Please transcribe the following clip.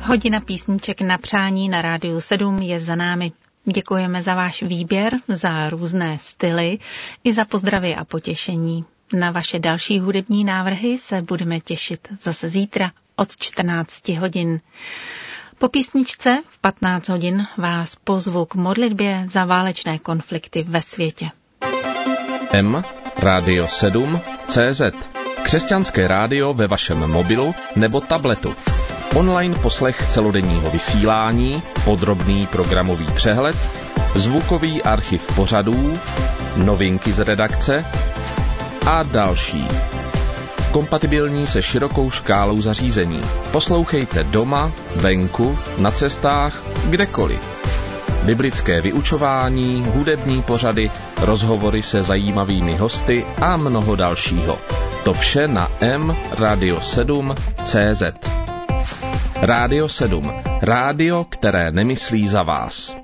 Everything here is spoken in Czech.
Hodina písniček na přání na Rádiu 7 je za námi. Děkujeme za váš výběr, za různé styly i za pozdravy a potěšení. Na vaše další hudební návrhy se budeme těšit zase zítra od 14 hodin. Po písničce v 15 hodin vás pozvu k modlitbě za válečné konflikty ve světě. Radio 7 CZ. Křesťanské rádio ve vašem mobilu nebo tabletu. Online poslech celodenního vysílání, podrobný programový přehled, zvukový archiv pořadů, novinky z redakce a další. Kompatibilní se širokou škálou zařízení. Poslouchejte doma, venku, na cestách, kdekoliv. Biblické vyučování, hudební pořady, rozhovory se zajímavými hosty a mnoho dalšího. To vše na Radio 7 CZ. Rádio 7. Rádio, které nemyslí za vás.